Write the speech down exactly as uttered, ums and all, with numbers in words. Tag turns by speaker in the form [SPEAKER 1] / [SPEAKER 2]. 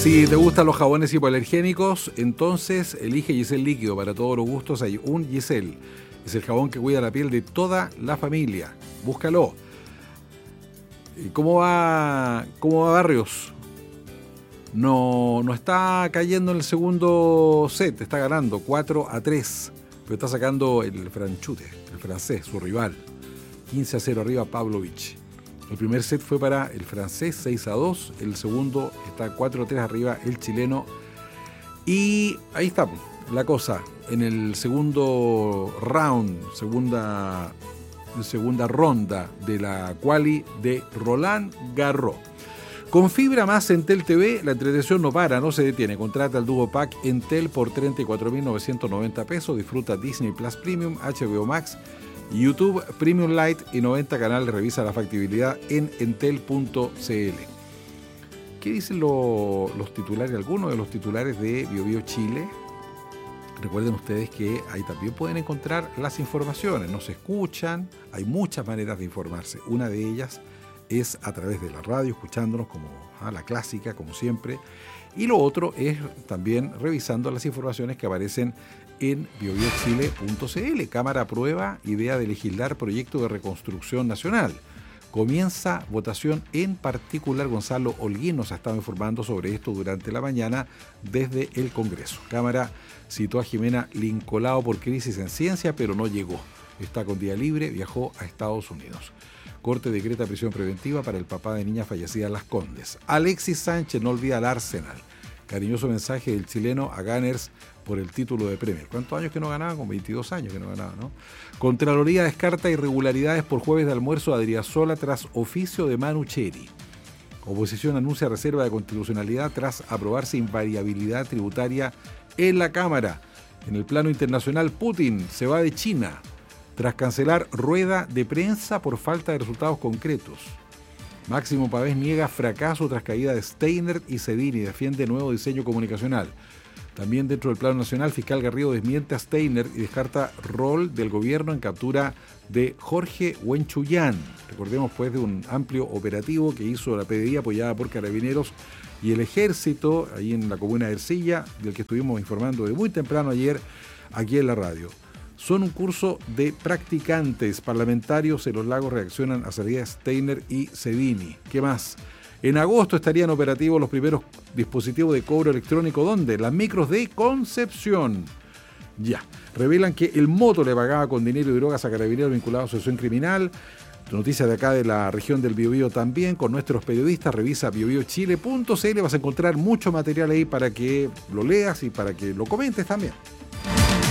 [SPEAKER 1] Si te gustan los jabones hipoalergénicos, entonces elige Giselle Líquido. Para todos los gustos hay un Giselle. Es el jabón que cuida la piel de toda la familia. Búscalo. ¿Cómo va, cómo va Barrios? No, no está cayendo en el segundo set, está ganando cuatro a tres, pero está sacando el Franchute, el francés, su rival. quince a cero arriba Pavlovich. El primer set fue para el francés, seis a dos, el segundo está cuatro a tres arriba el chileno. Y ahí está la cosa, en el segundo round, segunda, segunda ronda de la quali de Roland Garros. Con fibra más Entel T V, la entretención no para, no se detiene. Contrata el Duo Pack Entel por treinta y cuatro mil novecientos noventa pesos. Disfruta Disney Plus Premium, H B O Max, YouTube Premium Lite y noventa canales. Revisa la factibilidad en entel punto c l. ¿Qué dicen lo, los titulares? Algunos de los titulares de BioBio Chile. Recuerden ustedes que ahí también pueden encontrar las informaciones. Nos escuchan, hay muchas maneras de informarse. Una de ellas es a través de la radio, escuchándonos como a la clásica, como siempre. Y lo otro es también revisando las informaciones que aparecen en bio bio chile punto c l. Cámara aprueba idea de legislar proyecto de reconstrucción nacional. Comienza votación en particular. Gonzalo Holguín nos ha estado informando sobre esto durante la mañana desde el Congreso. Cámara citó a Jimena Lincolao por crisis en ciencia, pero no llegó. Está con día libre, viajó a Estados Unidos. Corte decreta prisión preventiva para el papá de niña fallecida en Las Condes. Alexis Sánchez no olvida al Arsenal. Cariñoso mensaje del chileno a Gunners por el título de Premier. ¿Cuántos años que no ganaba? Con veintidós años que no ganaba, ¿no? Contraloría descarta irregularidades por jueves de almuerzo de Adriasola tras oficio de Manu Cheri. Oposición anuncia reserva de constitucionalidad tras aprobarse invariabilidad tributaria en la Cámara. En el plano internacional, Putin se va de China tras cancelar rueda de prensa por falta de resultados concretos. Máximo Pavés niega fracaso tras caída de Steiner y Cedini, defiende nuevo diseño comunicacional. También dentro del plano nacional, fiscal Garrido desmiente a Steiner y descarta rol del gobierno en captura de Jorge Huenchuyán. Recordemos pues de un amplio operativo que hizo la P D I apoyada por Carabineros y el Ejército, ahí en la comuna de Ercilla, del que estuvimos informando de muy temprano ayer aquí en la radio. Son un curso de practicantes parlamentarios en Los Lagos, reaccionan a salida de Steiner y Cedini. ¿Qué más? En agosto estarían operativos los primeros dispositivos de cobro electrónico. ¿Dónde? Las micros de Concepción. Ya. Revelan que el moto le pagaba con dinero y drogas a carabineros vinculados a asociación criminal. Noticias de acá de la región del Biobío también con nuestros periodistas. Revisa bio bio chile punto c l. Vas a encontrar mucho material ahí para que lo leas y para que lo comentes también.